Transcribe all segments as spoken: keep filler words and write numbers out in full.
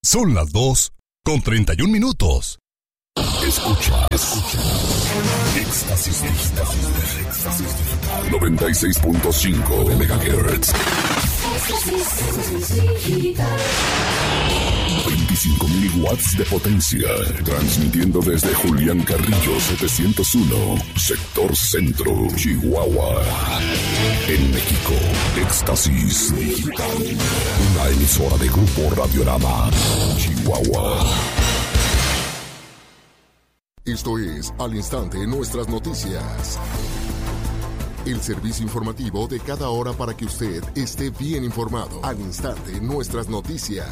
Son las dos con treinta y un minutos. Escucha, escucha. Éxtasis digital. Éxtasis digital. noventa y seis punto cinco megahertz. veinticinco mil watts de potencia. Transmitiendo desde Julián Carrillo setecientos uno, sector centro, Chihuahua. En México, Éxtasis Digital. Una emisora de Grupo Radiorama, Chihuahua. Esto es Al Instante Nuestras Noticias. El servicio informativo de cada hora para que usted esté bien informado. Al Instante Nuestras Noticias.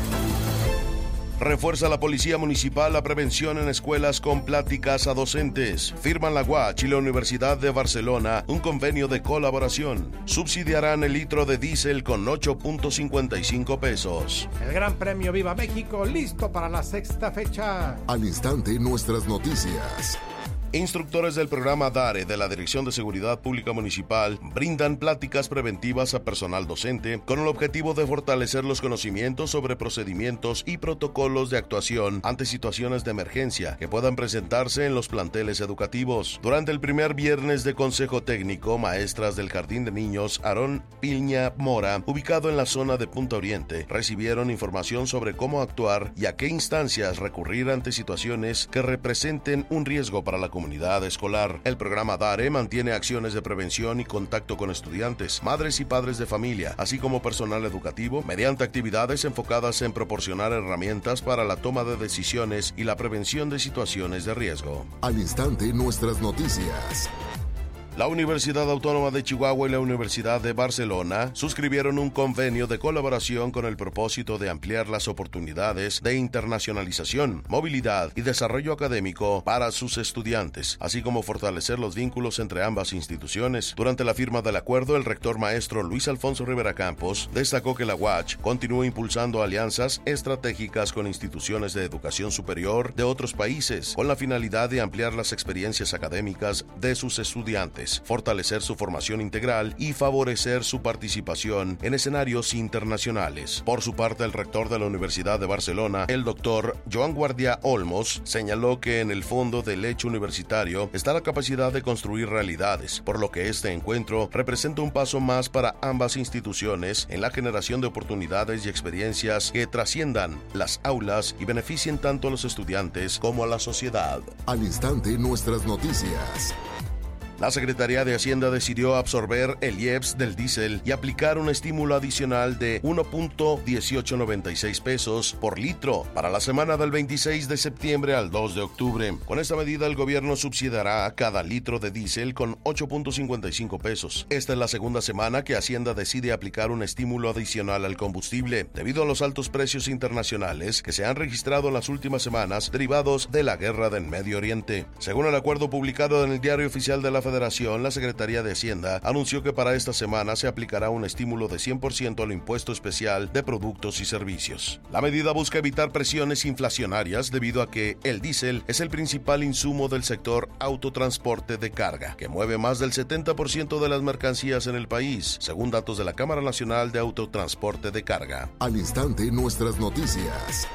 Refuerza la Policía Municipal la prevención en escuelas con pláticas a docentes. Firman la U A H y la Universidad de Barcelona un convenio de colaboración. Subsidiarán el litro de diésel con ocho punto cincuenta y cinco pesos. El Gran Premio Viva México listo para la sexta fecha. Al Instante Nuestras Noticias. Instructores del programa DARE de la Dirección de Seguridad Pública Municipal brindan pláticas preventivas a personal docente con el objetivo de fortalecer los conocimientos sobre procedimientos y protocolos de actuación ante situaciones de emergencia que puedan presentarse en los planteles educativos. Durante el primer viernes de Consejo Técnico, maestras del Jardín de Niños Aarón Piña Mora, ubicado en la zona de Punta Oriente, recibieron información sobre cómo actuar y a qué instancias recurrir ante situaciones que representen un riesgo para la comunidad. Comunidad escolar. El programa DARE mantiene acciones de prevención y contacto con estudiantes, madres y padres de familia, así como personal educativo, mediante actividades enfocadas en proporcionar herramientas para la toma de decisiones y la prevención de situaciones de riesgo. Al Instante Nuestras Noticias. La Universidad Autónoma de Chihuahua y la Universidad de Barcelona suscribieron un convenio de colaboración con el propósito de ampliar las oportunidades de internacionalización, movilidad y desarrollo académico para sus estudiantes, así como fortalecer los vínculos entre ambas instituciones. Durante la firma del acuerdo, el rector maestro Luis Alfonso Rivera Campos destacó que la U A H continúa impulsando alianzas estratégicas con instituciones de educación superior de otros países, con la finalidad de ampliar las experiencias académicas de sus estudiantes, fortalecer su formación integral y favorecer su participación en escenarios internacionales. Por su parte, el rector de la Universidad de Barcelona, el doctor Joan Guardia Olmos, señaló que en el fondo del hecho universitario está la capacidad de construir realidades, por lo que este encuentro representa un paso más para ambas instituciones en la generación de oportunidades y experiencias que trasciendan las aulas y beneficien tanto a los estudiantes como a la sociedad. Al Instante Nuestras Noticias. La Secretaría de Hacienda decidió absorber el I E P S del diésel y aplicar un estímulo adicional de uno punto dieciocho noventa y seis pesos por litro para la semana del veintiséis de septiembre al dos de octubre. Con esta medida, el gobierno subsidiará cada litro de diésel con ocho punto cincuenta y cinco pesos. Esta es la segunda semana que Hacienda decide aplicar un estímulo adicional al combustible, debido a los altos precios internacionales que se han registrado en las últimas semanas derivados de la guerra del Medio Oriente. Según el acuerdo publicado en el Diario Oficial de la Federación, la Secretaría de Hacienda anunció que para esta semana se aplicará un estímulo de cien por ciento al impuesto especial de productos y servicios. La medida busca evitar presiones inflacionarias debido a que el diésel es el principal insumo del sector autotransporte de carga, que mueve más del setenta por ciento de las mercancías en el país, según datos de la Cámara Nacional de Autotransporte de Carga. Al instante, nuestras noticias.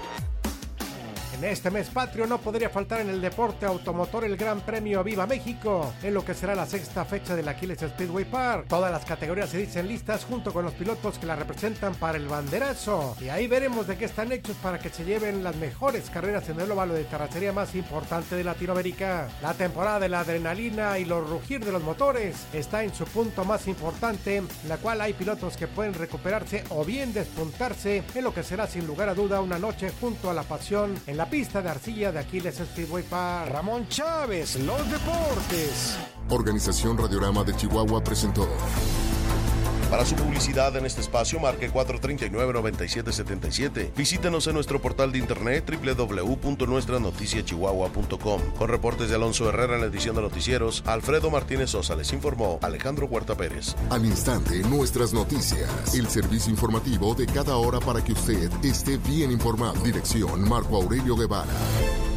En este mes patrio no podría faltar en el deporte automotor el Gran Premio Viva México, en lo que será la sexta fecha del Aquiles Speedway Park. Todas las categorías se dicen listas junto con los pilotos que la representan para el banderazo. Y ahí veremos de qué están hechos para que se lleven las mejores carreras en el óvalo de terracería más importante de Latinoamérica. La temporada de la adrenalina y los rugir de los motores está en su punto más importante, en la cual hay pilotos que pueden recuperarse o bien despuntarse en lo que será sin lugar a duda una noche junto a la pasión en la pista de arcilla de Aquiles Speedway Park. Ramón Chávez, los deportes. Organización Radiorama de Chihuahua presentó. Para su publicidad en este espacio, marque cuatro tres nueve, nueve siete siete siete. Visítenos en nuestro portal de internet doble u doble u doble u punto nuestra noticia chihuahua punto com. Con reportes de Alonso Herrera en la edición de noticieros, Alfredo Martínez Sosa les informó Alejandro Huerta Pérez. Al instante, nuestras noticias. El servicio informativo de cada hora para que usted esté bien informado. Dirección Marco Aurelio Guevara.